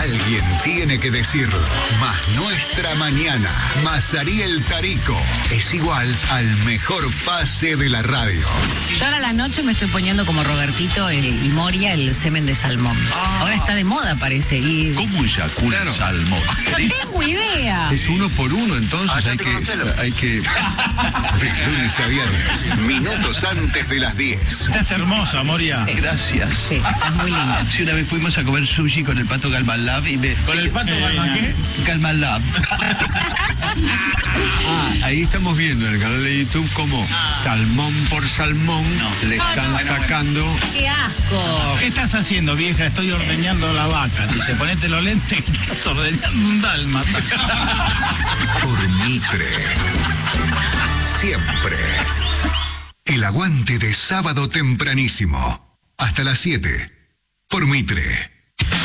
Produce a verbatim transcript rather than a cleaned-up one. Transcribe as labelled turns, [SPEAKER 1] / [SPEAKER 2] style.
[SPEAKER 1] Alguien tiene que decirlo. Más nuestra mañana, más Ariel Tarico, es igual al mejor pase de la radio.
[SPEAKER 2] Yo ahora a la noche me estoy poniendo como Robertito eh, y Moria el semen de salmón. Ah. Ahora está de moda, parece. Y...
[SPEAKER 3] ¿Cómo eyacula claro. el salmón?
[SPEAKER 2] No tengo idea.
[SPEAKER 3] Es uno por uno, entonces ah, hay, que, hay que...
[SPEAKER 1] De lunes a viernes, minutos antes de las diez.
[SPEAKER 4] Estás hermosa, Moria.
[SPEAKER 2] Sí.
[SPEAKER 3] Gracias.
[SPEAKER 2] Sí, estás muy linda.
[SPEAKER 3] Sí, una vez fuimos a comer sushi con el Pato Galman Lab y me...
[SPEAKER 4] ¿Con el Pato Galman qué?
[SPEAKER 3] Galman Lab. Ah, ahí estamos viendo en el canal de YouTube cómo ah. salmón por salmón no. le están no, no, sacando.
[SPEAKER 2] Bueno. ¡Qué asco!
[SPEAKER 4] ¿Qué estás haciendo, vieja? Estoy ordeñando la vaca. Dice, ponete los lentes que estás ordeñando un dálmata.
[SPEAKER 1] Por Mitre. Siempre. El aguante de sábado tempranísimo. Hasta las siete. Por Mitre.